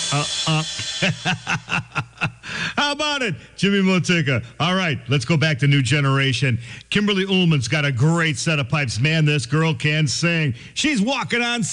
How about it, Jimmy Motica? All right, let's go back to New Generation. Kimberly Ullman's got a great set of pipes. Man, this girl can sing. She's walking on